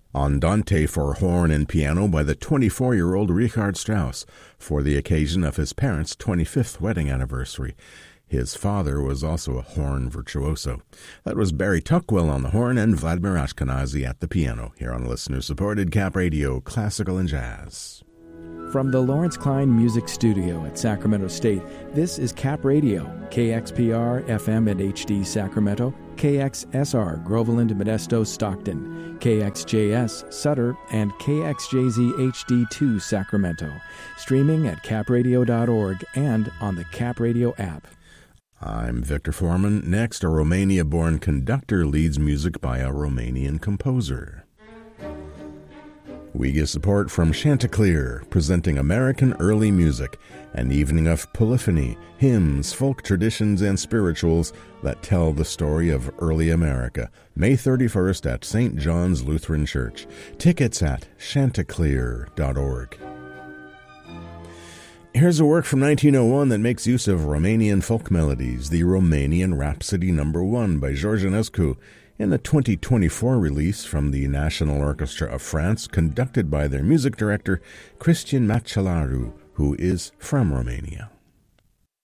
Andante for horn and piano by the 24-year-old Richard Strauss for the occasion of his parents' 25th wedding anniversary. His father was also a horn virtuoso. That was Barry Tuckwell on the horn and Vladimir Ashkenazy at the piano, here on listener-supported Cap Radio, Classical and Jazz. From the Lawrence Klein Music Studio at Sacramento State, this is Cap Radio, KXPR FM and HD Sacramento, KXSR Groveland, Modesto, Stockton, KXJS Sutter, and KXJZ HD2 Sacramento. Streaming at capradio.org and on the Cap Radio app. I'm Victor Foreman. Next, a Romania-born conductor leads music by a Romanian composer. We get support from Chanticleer, presenting American early music, an evening of polyphony, hymns, folk traditions, and spirituals that tell the story of early America. May 31st at St. John's Lutheran Church. Tickets at chanticleer.org. Here's a work from 1901 that makes use of Romanian folk melodies, the Romanian Rhapsody No. 1 by George Enescu, in the 2024 release from the National Orchestra of France, conducted by their music director, Cristian Macelaru, who is from Romania.